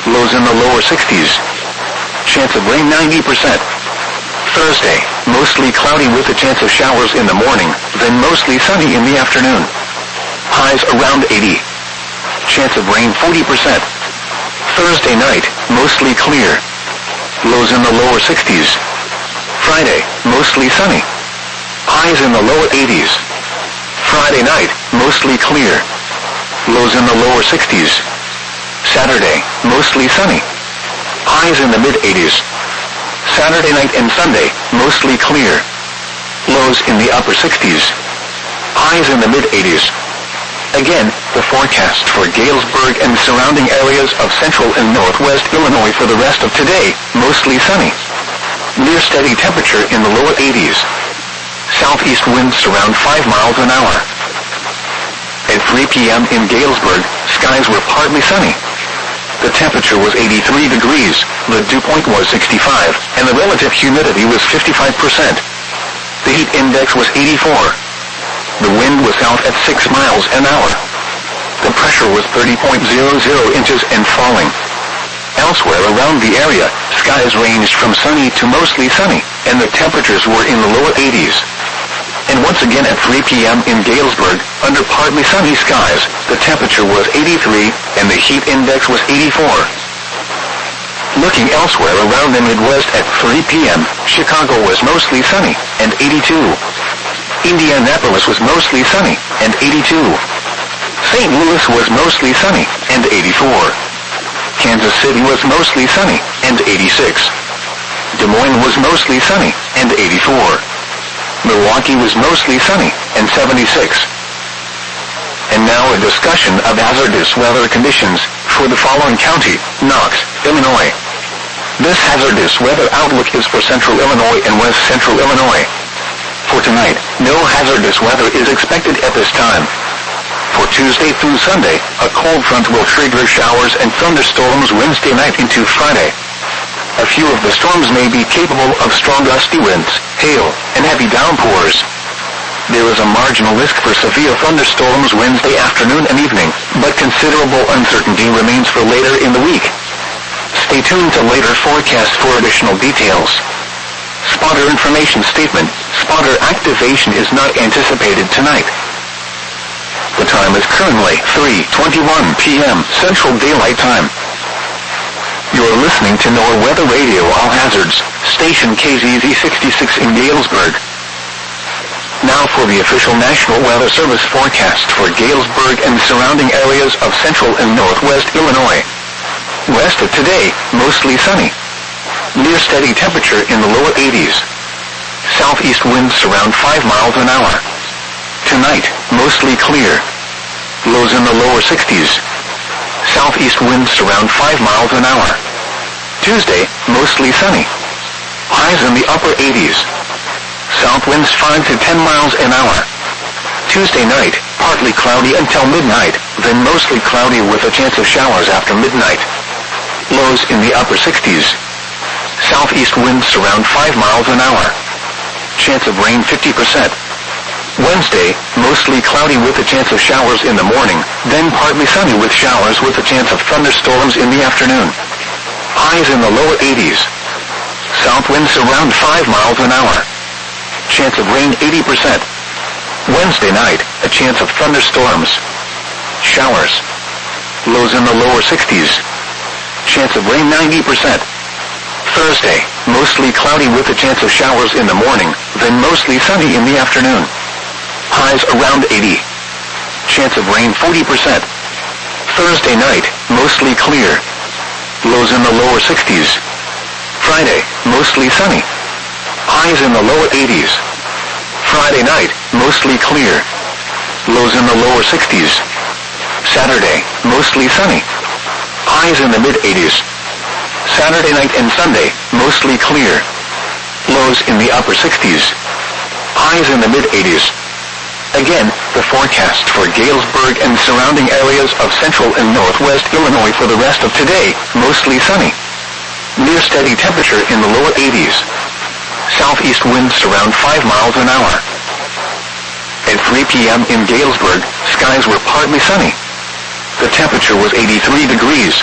Lows in the lower 60s. Chance of rain 90%. Thursday, mostly cloudy with a chance of showers in the morning, then mostly sunny in the afternoon. Highs around 80. Chance of rain 40%. Thursday night, mostly clear. Lows in the lower 60s. Friday, mostly sunny. Highs in the lower 80s. Friday night, mostly clear. Lows in the lower 60s. Saturday, mostly sunny. Highs in the mid-80s. Saturday night and Sunday, mostly clear. Lows in the upper 60s. Highs in the mid-80s. Again, the forecast for Galesburg and surrounding areas of central and northwest Illinois for the rest of today, mostly sunny. Near steady temperature in the lower 80s. Southeast winds around 5 miles an hour. At 3 p.m. in Galesburg, skies were partly sunny. The temperature was 83 degrees, the dew point was 65, and the relative humidity was 55%. The heat index was 84. The wind was south at 6 miles an hour. The pressure was 30.00 inches and falling. Elsewhere around the area, skies ranged from sunny to mostly sunny, and the temperatures were in the lower 80s. And once again at 3 p.m. in Galesburg, under partly sunny skies, the temperature was 83, and the heat index was 84. Looking elsewhere around the Midwest at 3 p.m., Chicago was mostly sunny, and 82. Indianapolis was mostly sunny, and 82. St. Louis was mostly sunny, and 84. Kansas City was mostly sunny, and 86. Des Moines was mostly sunny, and 84. Milwaukee was mostly sunny, and 76. And now a discussion of hazardous weather conditions for the following county, Knox, Illinois. This hazardous weather outlook is for central Illinois and west central Illinois. For tonight, no hazardous weather is expected at this time. For Tuesday through Sunday, a cold front will trigger showers and thunderstorms Wednesday night into Friday. A few of the storms may be capable of strong gusty winds, hail, and heavy downpours. There is a marginal risk for severe thunderstorms Wednesday afternoon and evening, but considerable uncertainty remains for later in the week. Stay tuned to later forecast for additional details. Spotter information statement: spotter activation is not anticipated tonight. The time is currently 3:21 p.m. Central Daylight Time. You're listening to NOAA Weather Radio All Hazards, station KZZ 66 in Galesburg. Now for the official National Weather Service forecast for Galesburg and surrounding areas of central and northwest Illinois. West of today, mostly sunny. Near steady temperature in the lower 80s. Southeast winds around 5 miles an hour. Tonight, mostly clear. Lows in the lower 60s. Southeast winds around 5 miles an hour. Tuesday, mostly sunny. Highs in the upper 80s. South winds 5 to 10 miles an hour. Tuesday night, partly cloudy until midnight, then mostly cloudy with a chance of showers after midnight. Lows in the upper 60s. Southeast winds around 5 miles an hour. Chance of rain 50%. Wednesday, mostly cloudy with a chance of showers in the morning, then partly sunny with showers with a chance of thunderstorms in the afternoon. Highs in the lower 80s. South winds around 5 miles an hour. Chance of rain 80%. Wednesday night, a chance of thunderstorms. Showers. Lows in the lower 60s. Chance of rain 90%. Thursday, mostly cloudy with a chance of showers in the morning, then mostly sunny in the afternoon. Highs around 80. Chance of rain 40%. Thursday night, mostly clear. Lows in the lower 60s. Friday, mostly sunny. Highs in the lower 80s. Friday night, mostly clear. Lows in the lower 60s. Saturday, mostly sunny. Highs in the mid-80s. Saturday night and Sunday, mostly clear. Lows in the upper 60s. Highs in the mid-80s. Again, the forecast for Galesburg and surrounding areas of central and northwest Illinois for the rest of today, mostly sunny. Near steady temperature in the lower 80s. Southeast winds around 5 miles an hour. At 3 p.m. in Galesburg, skies were partly sunny. The temperature was 83 degrees,